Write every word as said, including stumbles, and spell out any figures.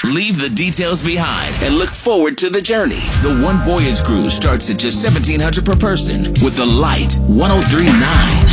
Leave the details behind and look forward to the journey. The One Voyage Cruise starts at just seventeen hundred dollars per person with the Light ten thirty-nine.